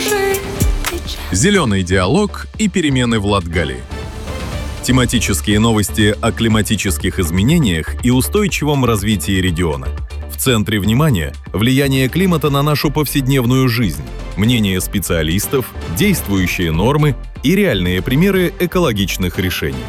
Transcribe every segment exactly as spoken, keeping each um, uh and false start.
Зеленый диалог и перемены в Латгалии. Тематические новости о климатических изменениях и устойчивом развитии региона. В центре внимания – влияние климата на нашу повседневную жизнь, мнения специалистов, действующие нормы и реальные примеры экологичных решений.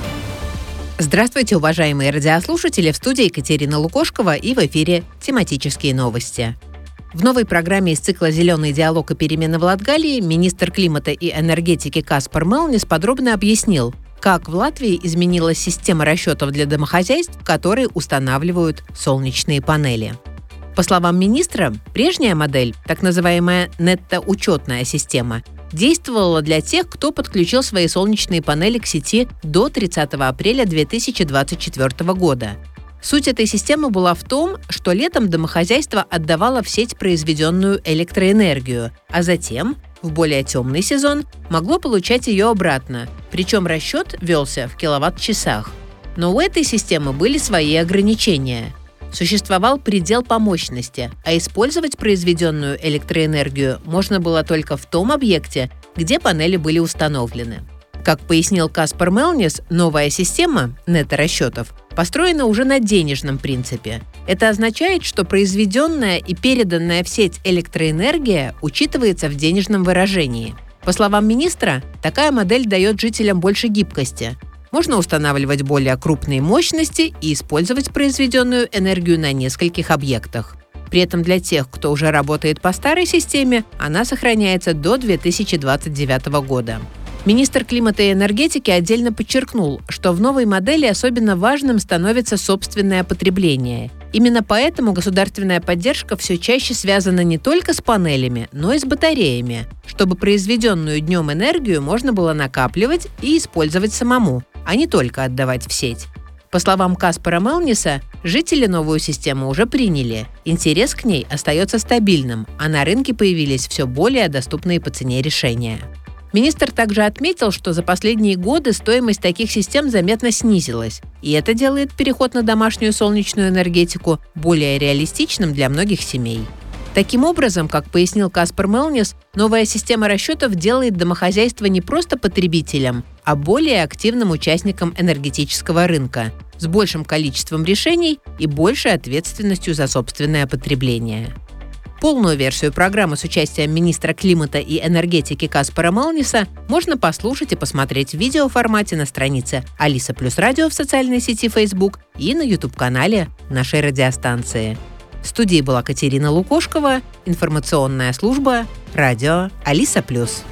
Здравствуйте, уважаемые радиослушатели! В студии Екатерина Лукошкова и в эфире тематические новости. В новой программе из цикла «Зеленый диалог и перемены в Латгалии» министр климата и энергетики Каспар Мелнис подробно объяснил, как в Латвии изменилась система расчетов для домохозяйств, которые устанавливают солнечные панели. По словам министра, прежняя модель, так называемая нетто-учетная система, действовала для тех, кто подключил свои солнечные панели к сети до тридцатого апреля две тысячи двадцать четвёртого года. Суть этой системы была в том, что летом домохозяйство отдавало в сеть произведенную электроэнергию, а затем, в более темный сезон, могло получать ее обратно, причем расчет велся в киловатт-часах. Но у этой системы были свои ограничения. Существовал предел по мощности, а использовать произведенную электроэнергию можно было только в том объекте, где панели были установлены. Как пояснил Каспар Мелнис, новая система нетто-расчетов построена уже на денежном принципе. Это означает, что произведенная и переданная в сеть электроэнергия учитывается в денежном выражении. По словам министра, такая модель дает жителям больше гибкости. Можно устанавливать более крупные мощности и использовать произведенную энергию на нескольких объектах. При этом для тех, кто уже работает по старой системе, она сохраняется до две тысячи двадцать девятого года. Министр климата и энергетики отдельно подчеркнул, что в новой модели особенно важным становится собственное потребление. Именно поэтому государственная поддержка все чаще связана не только с панелями, но и с батареями, чтобы произведенную днем энергию можно было накапливать и использовать самому, а не только отдавать в сеть. По словам Каспара Мелниса, жители новую систему уже приняли. Интерес к ней остается стабильным, а на рынке появились все более доступные по цене решения. Министр также отметил, что за последние годы стоимость таких систем заметно снизилась, и это делает переход на домашнюю солнечную энергетику более реалистичным для многих семей. Таким образом, как пояснил Каспар Мелнис, новая система расчетов делает домохозяйство не просто потребителем, а более активным участником энергетического рынка, с большим количеством решений и большей ответственностью за собственное потребление. Полную версию программы с участием министра климата и энергетики Каспара Мелниса можно послушать и посмотреть в видеоформате на странице Алиса Плюс Радио в социальной сети Facebook и на YouTube-канале нашей радиостанции. В студии была Екатерина Лукошкова, информационная служба «Радио Алиса Плюс».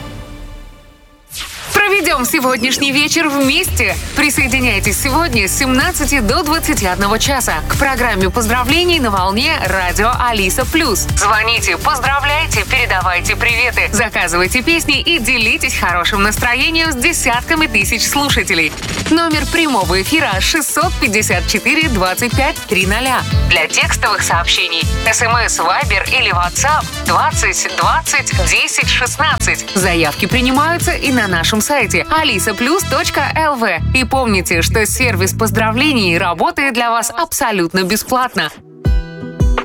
Проведем сегодняшний вечер вместе. Присоединяйтесь сегодня с семнадцати до двадцати одного часа к программе поздравлений на волне радио Алиса Плюс. Звоните, поздравляйте, передавайте приветы, заказывайте песни и делитесь хорошим настроением с десятками тысяч слушателей. Номер прямого эфира шестьсот пятьдесят четыре двадцать пять тридцать. Для текстовых сообщений СМС, Вайбер или WhatsApp двадцать двадцать десять шестнадцать. Заявки принимаются и на нашем сайте алиса плюс точка эл ви. И помните, что сервис поздравлений работает для вас абсолютно бесплатно.